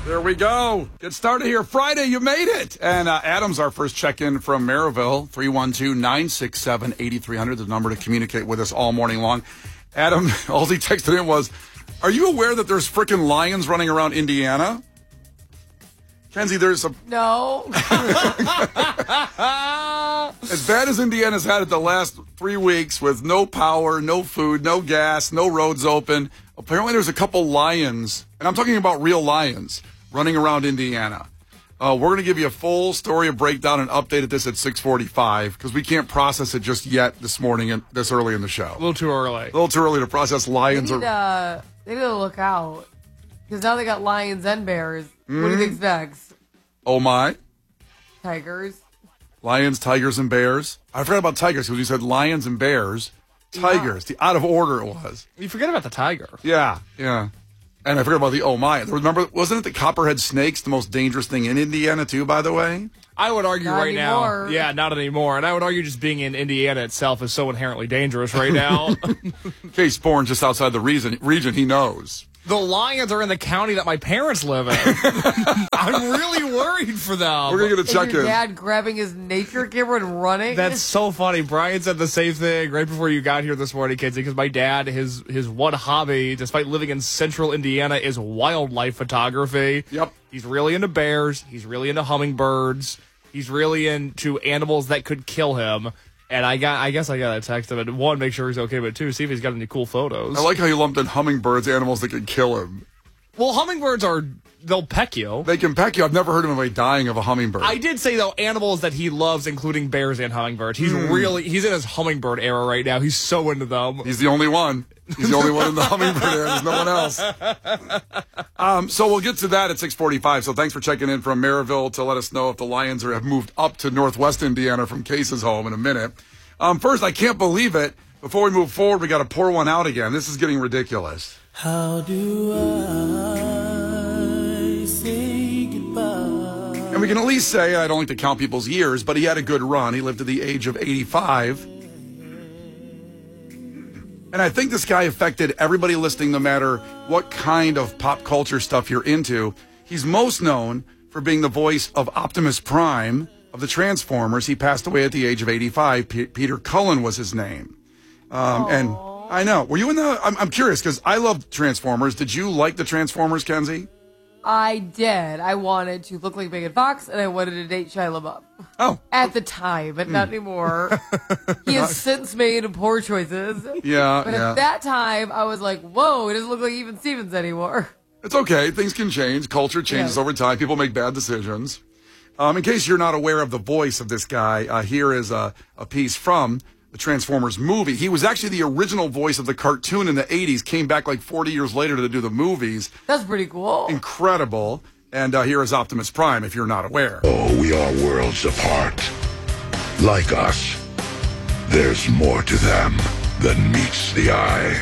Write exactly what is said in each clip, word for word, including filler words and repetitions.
There we go. Get started here. Friday, you made it. And uh, Adam's our first check-in from Maryville, three one two, nine six seven, eight three zero zero, the number to communicate with us all morning long. Adam, all he texted in was, are you aware that there's freaking lions running around Indiana? Kenzie, there's a... No. As bad as Indiana's had it the last three weeks with no power, no food, no gas, no roads open, apparently there's a couple lions, and I'm talking about real lions, running around Indiana. Uh, we're going to give you a full story, a breakdown, and update at this at six forty-five because we can't process it just yet this morning and this early in the show. A little too early. A little too early to process lions. They need, uh, they need to look out because now they got lions and bears. Mm. What do you think's next? Oh, my. Tigers. Lions, tigers, and bears. I forgot about tigers because you said lions and bears. Tigers. Yeah. The out of order it was. You forget about the tiger. Yeah, yeah. And I forgot about the oh my. Remember, wasn't it the copperhead snake's the most dangerous thing in Indiana too, by the way? I would argue not right anymore. now. Yeah, not anymore. And I would argue just being in Indiana itself is so inherently dangerous right now. Case born just outside the region, region, he knows. The lions are in the county that my parents live in. I'm really worried for them. We're going to get a check your in. Dad grabbing his nature camera and running? That's so funny. Brian said the same thing right before you got here this morning, kids, because my dad, his his one hobby, despite living in central Indiana, is wildlife photography. Yep. He's really into bears. He's really into hummingbirds. He's really into animals that could kill him. And I got, I guess I got to text him, and one, make sure he's okay, but two, see if he's got any cool photos. I like how you lumped in hummingbirds, animals that could kill him. Well, hummingbirds are, they'll peck you. They can peck you. I've never heard of anybody dying of a hummingbird. I did say, though, animals that he loves, including bears and hummingbirds. He's mm. really, he's in his hummingbird era right now. He's so into them. He's the only one. He's the only one in the hummingbird era. There's no one else. Um, so we'll get to that at six forty-five. So thanks for checking in from Maryville to let us know if the Lions are, have moved up to Northwest Indiana from Case's home in a minute. Um, first, I can't believe it. Before we move forward, we got to pour one out again. This is getting ridiculous. How do I say goodbye? And we can at least say, I don't like to count people's years, but he had a good run. He lived to the age of eighty-five. And I think this guy affected everybody listening, no matter what kind of pop culture stuff you're into. He's most known for being the voice of Optimus Prime of the Transformers. He passed away at the age of eighty-five. P- Peter Cullen was his name. Um, and I know. Were you in the... I'm, I'm curious, because I love Transformers. Did you like the Transformers, Kenzie? I did. I wanted to look like Megan Fox, and I wanted to date Shia LaBeouf. Oh. At the time, but not anymore. He has since made poor choices. Yeah, But yeah. at that time, I was like, whoa, he doesn't look like Even Stevens anymore. It's okay. Things can change. Culture changes Yeah. over time. People make bad decisions. Um, in case you're not aware of the voice of this guy, uh, here is a, a piece from the Transformers movie. He was actually the original voice of the cartoon in the eighties, came back like forty years later to do the movies. That's pretty cool. Incredible. And uh, here is Optimus Prime, if you're not aware. Oh, we are worlds apart. Like us, there's more to them than meets the eye.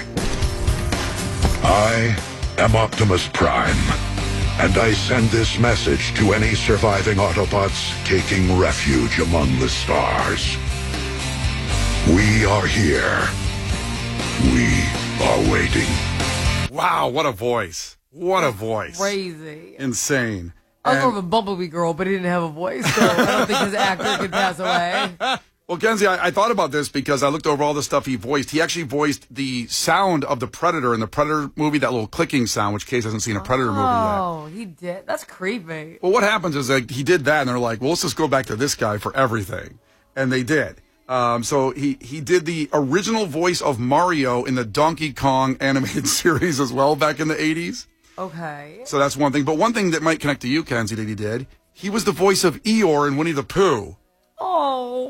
I am Optimus Prime, and I send this message to any surviving Autobots taking refuge among the stars. We are here. We are waiting. Wow, what a voice. What a voice. Crazy. Insane. I was And- more of a Bumblebee girl, but he didn't have a voice, so I don't think his actor could pass away. Well, Kenzie, I, I thought about this because I looked over all the stuff he voiced. He actually voiced the sound of the Predator in the Predator movie, that little clicking sound, which Case hasn't seen a Predator movie yet. Oh, he did. That's creepy. Well, what happens is that he did that, and they're like, well, let's just go back to this guy for everything. And they did. Um, so he, he did the original voice of Mario in the Donkey Kong animated series as well back in the eighties. Okay. So that's one thing. But one thing that might connect to you, Kenzie, that he did, he was the voice of Eeyore in Winnie the Pooh. Oh.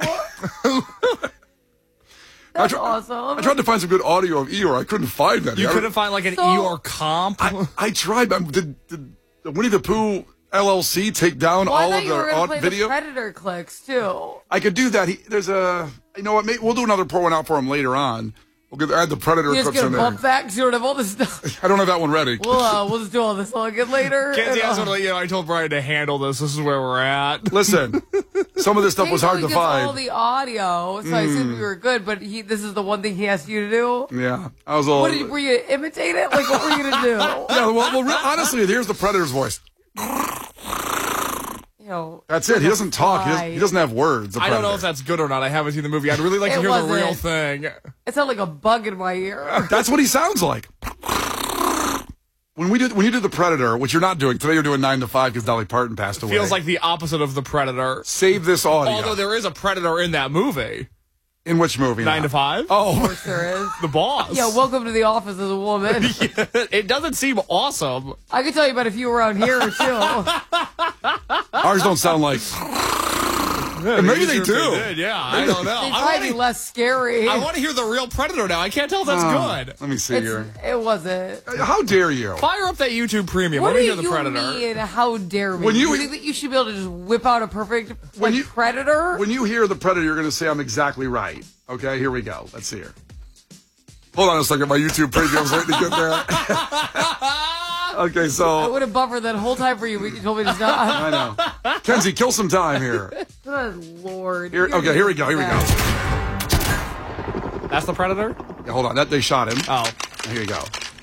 I That's tr- awesome. I tried to find some good audio of Eeyore. I couldn't find that. You I- couldn't find like an So- Eeyore comp? I, I tried. But did, did the Winnie the Pooh L L C take down well, I all thought of you were their going to odd play video? the Predator clicks, too. I could do that. He, there's a, you know what? May, we'll do another pour one out for him later on. We'll get, add the Predator You're just clips going in to there. bump that because you don't have all this stuff. I don't have that one ready. We'll, uh, we'll just do all this all again later. Kenzie, And, I, just uh, want to let you know, I told Brian to handle this. This is where we're at. Listen, some of this stuff he was hard probably to gets all find. the audio, so I assumed you were good, but he, this is the one thing he asked you to do? Yeah, I was all. What did, were you going to imitate it? Like, what were you going to do? Yeah, well, well re- honestly, here's the Predator's voice. You know, That's it. He doesn't talk. He doesn't, he doesn't have words. I don't know if that's good or not. I haven't seen the movie. I'd really like to It hear the wasn't. real thing. It sounded like a bug in my ear. That's what he sounds like. When we do when you do the Predator, which you're not doing today, you're doing nine to five because Dolly Parton passed away. Feels like the opposite of the Predator. Save this audio. Although there is a Predator in that movie. In which movie? Nine now? to five? Of Oh, course there is. The boss. Yeah, welcome to the office as a woman. It doesn't seem awesome. I could tell you about a few around here, too. ours don't sound like. And maybe they Sure do. they did, yeah, I don't know. They I might want be to less scary. I want to hear the real Predator now. I can't tell if that's Oh, good. Let me see It's, here. it wasn't. How dare you? Fire up that YouTube Premium. What Let do me hear you the Predator. mean, how dare me? When you- you think that you should be able to just whip out a perfect like, When you- Predator? When you hear the Predator, you're going to say I'm exactly right. Okay, here we go. Let's see here. Hold on a second. My YouTube Premium's waiting to get there. Okay, I so would have buffered that whole time for you, but you told me to stop. I know. Kenzie, kill some time here. Good Lord. Here, You're okay, here we go. Here we go. That's the Predator? Yeah, hold on. That they shot him. Oh. Here you go.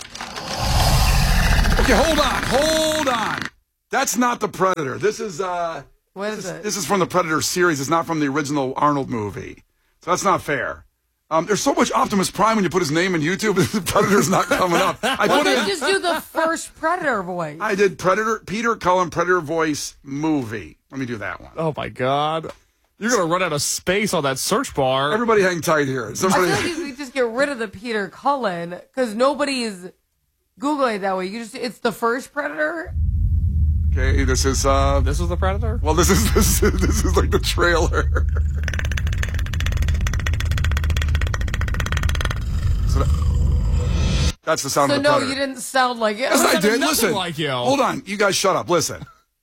Okay, hold on. Hold on. That's not the Predator. This is uh What this is is, it? this is from the Predator series. It's not from the original Arnold movie. So that's not fair. Um, there's so much Optimus Prime when you put his name in YouTube, the Predator's not coming up. I Why put don't it. you just do the first Predator voice? I did Predator, Peter Cullen Predator voice movie. Let me do that one. Oh, my God. You're going to run out of space on that search bar. Everybody hang tight here. I Somebody, feel like you could just get rid of the Peter Cullen because nobody's Googling it that way. You just it's the first Predator. okay, this is, uh, This was the Predator? well, this is, this is, this is like the trailer. So that- that's the sound So of the no, Predator. you didn't sound like it. Yes, I sounded did. nothing Listen. like you. Hold on. You guys shut up. Listen.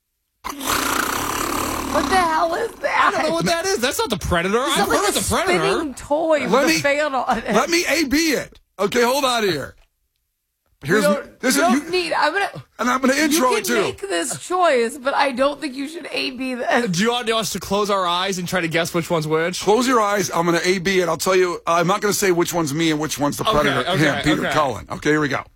What the hell is that? I don't know what that is. That's not the Predator. I've It's like heard a of the Predator. spinning toy with Let a me- fan on it. Let me A B it. Okay, hold on here. You Here's don't, this you is don't you, need. I'm gonna. and I'm going to You intro can it too. make this choice, but I don't think you should A B this. Do you want us to close our eyes and try to guess which one's which? Close your eyes. I'm going to A B it. I'll tell you. Uh, I'm not going to say which one's me and which one's the Okay, Predator. okay, Him, Peter okay. Cullen. Okay, here we go.